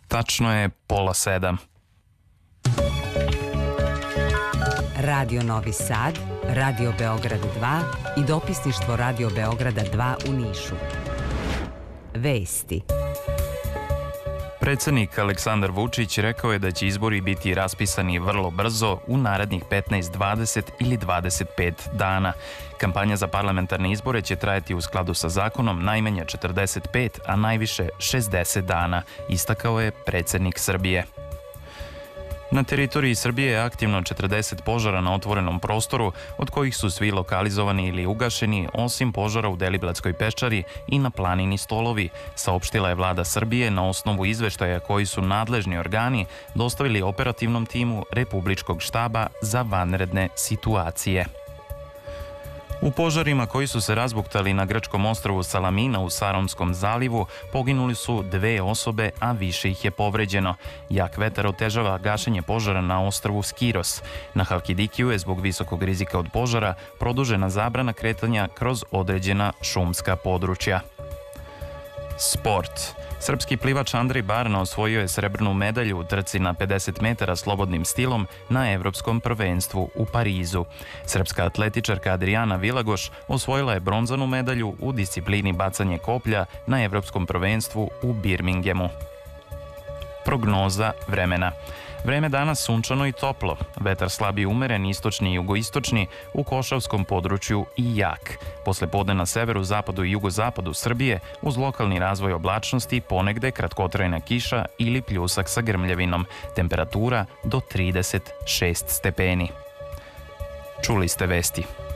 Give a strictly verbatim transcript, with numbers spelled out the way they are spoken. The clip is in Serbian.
Tačno je pola sedam. Radio Novi Sad, Radio Beograd dva i dopisništvo Radio Beograda dva u Nišu. Vesti. Predsednik Aleksandar Vučić rekao je da će izbori biti raspisani vrlo brzo u narednih petnaest, dvadeset ili dvadeset pet dana. Kampanja za parlamentarne izbore će trajati u skladu sa zakonom najmanje četrdeset pet, a najviše šezdeset dana, istakao je predsednik Srbije. Na teritoriji Srbije je aktivno četrdeset požara na otvorenom prostoru, od kojih su svi lokalizovani ili ugašeni, osim požara u Deliblatskoj peščari i na planini Stolovi, saopštila je vlada Srbije na osnovu izveštaja koji su nadležni organi dostavili operativnom timu Republičkog štaba za vanredne situacije. U požarima koji su se razbuktali na grčkom ostrvu Salamina u Saronskom zalivu poginuli su dve osobe, a više ih je povređeno. Jak vetar otežava gašenje požara na ostrvu Skiros. Na Halkidikiju je zbog visokog rizika od požara produžena zabrana kretanja kroz određena šumska područja. Sport. Srpski plivač Andrej Barna osvojio je srebrnu medalju u trci na pedeset metara slobodnim stilom na Evropskom prvenstvu u Parizu. Srpska atletičarka Adriana Vilagoš osvojila je bronzanu medalju u disciplini bacanje koplja na Evropskom prvenstvu u Birmingemu. Prognoza vremena. Vreme danas sunčano i toplo, vetar slab i umeren, istočni i jugoistočni, u Košavskom području i jak. Posle podne na severu, zapadu i jugozapadu Srbije, uz lokalni razvoj oblačnosti, ponegde kratkotrajna kiša ili pljusak sa grmljavinom, temperatura do trideset šest stepeni. Čuli ste vesti.